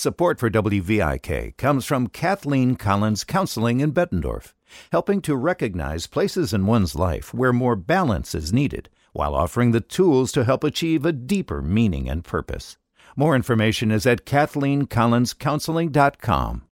Support for WVIK comes from Kathleen Collins Counseling in Bettendorf, helping to recognize places in one's life where more balance is needed, while offering the tools to help achieve a deeper meaning and purpose. More information is at KathleenCollinsCounseling.com.